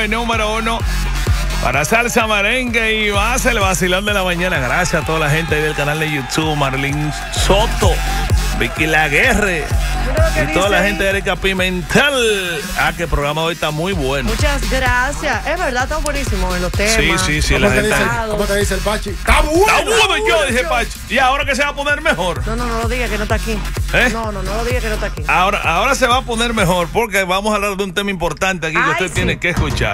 9, número 1 para salsa, merengue y más, el vacilón de la mañana. Gracias a toda la gente ahí del canal de YouTube, Marlene Soto, Vicky Laguerre y toda la gente de Erika Pimentel. Que el programa hoy está muy bueno. Muchas gracias. Es verdad, está buenísimo en los temas. Sí, ¿Cómo, la te gente. ¿Cómo te dice el Pachi? ¡Está bueno! ¡Está bueno! Yo dije, Pachi. Y ahora que se va a poner mejor. No lo diga que no está aquí. No lo diga que no está aquí. Ahora se va a poner mejor porque vamos a hablar de un tema importante aquí que usted tiene que escuchar.